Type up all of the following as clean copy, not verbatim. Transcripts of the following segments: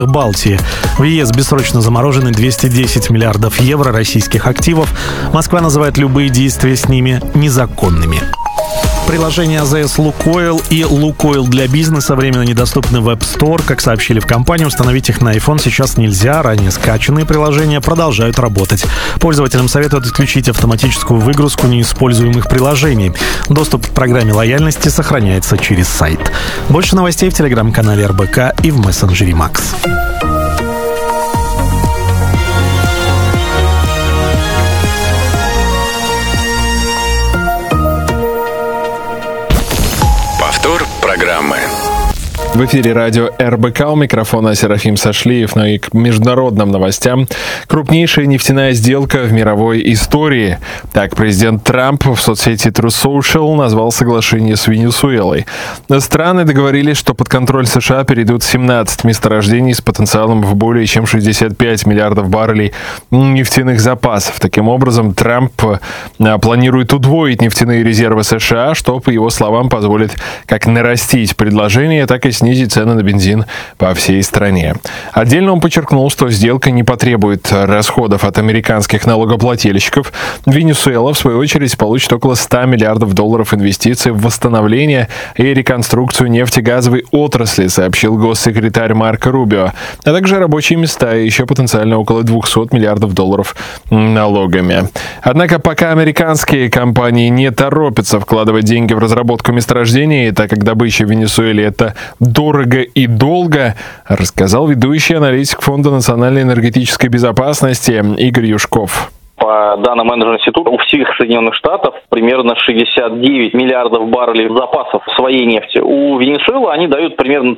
Балтии. В ЕС бессрочно заморожены 210 миллиардов евро российских активов. Москва называет любые действия с ними незаконными. Приложения АЗС «Лукойл» и «Лукойл для бизнеса» временно недоступны в App Store. Как сообщили в компании, установить их на iPhone сейчас нельзя. Ранее скачанные приложения продолжают работать. Пользователям советуют отключить автоматическую выгрузку неиспользуемых приложений. Доступ к программе лояльности сохраняется через сайт. Больше новостей в телеграм-канале РБК и в мессенджере Макс. Программы. В эфире радио РБК, у микрофона Серафим Сашлиев. Но и к международным новостям. Крупнейшая нефтяная сделка в мировой истории. Так президент Трамп в соцсети Truth Social назвал соглашение с Венесуэлой. Страны договорились, что под контроль США перейдут 17 месторождений с потенциалом в более чем 65 миллиардов баррелей нефтяных запасов. Таким образом, Трамп планирует удвоить нефтяные резервы США, что, по его словам, позволит как нарастить предложение, так и снизить цены на бензин по всей стране. Отдельно он подчеркнул, что сделка не потребует расходов от американских налогоплательщиков. Венесуэла, в свою очередь, получит около 100 миллиардов долларов инвестиций в восстановление и реконструкцию нефтегазовой отрасли, сообщил госсекретарь Марко Рубио, а также рабочие места и еще потенциально около 200 миллиардов долларов налогами. Однако пока американские компании не торопятся вкладывать деньги в разработку месторождений, так как добыча в Венесуэле — это дорого и долго, рассказал ведущий аналитик Фонда национальной энергетической безопасности Игорь Юшков. По данным менеджмента института, у всех Соединенных Штатов примерно 69 миллиардов баррелей запасов своей нефти. У Венесуэлы они дают примерно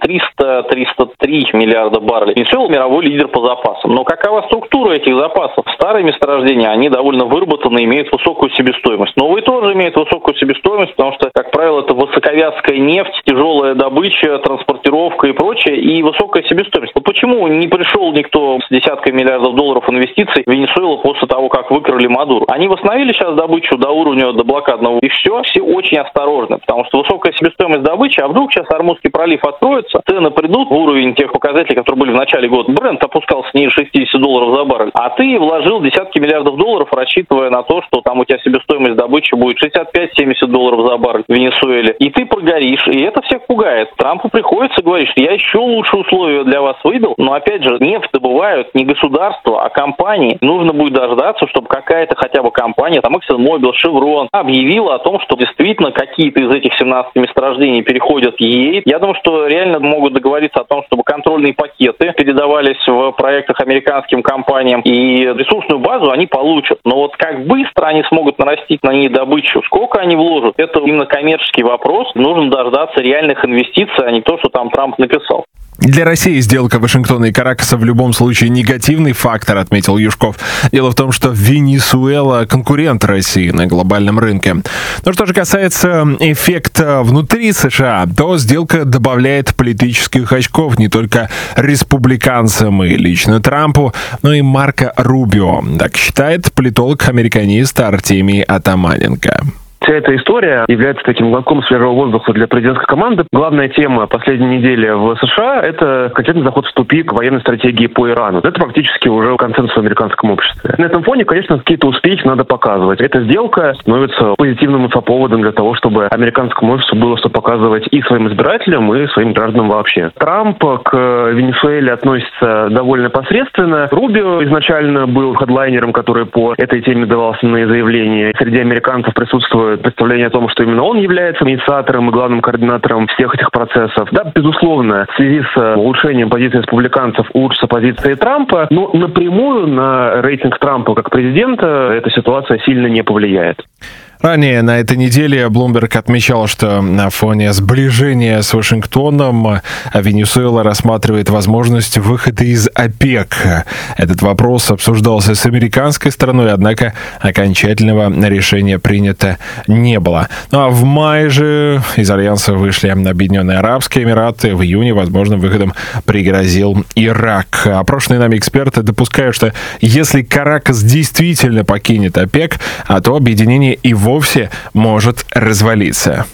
300-303 миллиарда баррелей. Венесуэла — мировой лидер по запасам. Но какова структура этих запасов? Старые месторождения, они довольно выработаны, имеют высокую себестоимость. Новые тоже имеют высокую себестоимость, потому что, как правило, это высоковязкая нефть, тяжелая добыча, транспортировка и прочее, и высокая себестоимость. Но почему не пришел никто с десятками миллиардов долларов инвестиций в Венесуэлу после того, как выкрали Мадуро? Они восстановили сейчас добычу до уровня доблокадного, и все очень осторожны, потому что высокая себестоимость добычи, а вдруг сейчас Ормузский пролив откроется, цены придут в уровень тех показателей, которые были в начале года. Брент опускался ниже 60 долларов за баррель, а ты вложил десятки миллиардов долларов, рассчитывая на то, что там у тебя себестоимость добычи будет 65-70 долларов за баррель в Венесуэле, и ты прогоришь, и это всех пугает. Трампу приходится говорить, что я еще лучшие условия для вас выбил, но опять же, нефть добывают не государства, а компании. Нужно будет дождаться, чтобы какая-то хотя бы компания, там ExxonMobil, Chevron, объявила о том, что действительно какие-то из этих 17 месторождений переходят ей. Я думаю, что реально могут договориться о том, чтобы контрольные пакеты передавались в проектах американским компаниям, и ресурсную базу они получат. Но вот как быстро они смогут нарастить на ней добычу, сколько они вложат, это именно коммерческий вопрос. Нужно дождаться реальных инвестиций, а не то, что там Трамп написал. Для России сделка Вашингтона и Каракаса в любом случае негативный фактор, отметил Юшков. Дело в том, что Венесуэла — конкурент России на глобальном рынке. Но что же касается эффекта внутри США, то сделка добавляет политических очков не только республиканцам и лично Трампу, но и Марко Рубио. Так считает политолог-американист Артемий Атаманенко. Вся эта история является таким глотком свежего воздуха для президентской команды. Главная тема последней недели в США — это конкретный заход в тупик военной стратегии по Ирану. Это практически уже консенсус в американском обществе. На этом фоне, конечно, какие-то успехи надо показывать. Эта сделка становится позитивным инфоповодом для того, чтобы американскому офису было что показывать и своим избирателям, и своим гражданам вообще. Трамп к Венесуэле относится довольно посредственно. Рубио изначально был хедлайнером, который по этой теме давал основные заявления. Среди американцев присутствует представление о том, что именно он является инициатором и главным координатором всех этих процессов. Да, безусловно, в связи с улучшением позиции республиканцев улучшится позиция Трампа, но напрямую на рейтинг Трампа как президента эта ситуация сильно не повлияет. Ранее на этой неделе Bloomberg отмечал, что на фоне сближения с Вашингтоном Венесуэла рассматривает возможность выхода из ОПЕК. Этот вопрос обсуждался с американской стороной, однако окончательного решения принято не было. Ну а в мае же из альянса вышли Объединенные Арабские Эмираты. В июне возможным выходом пригрозил Ирак. Опрошенные нами эксперты допускают, что если Каракас действительно покинет ОПЕК, то объединение и вовсе может развалиться.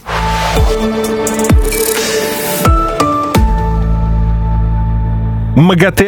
МАГАТЭ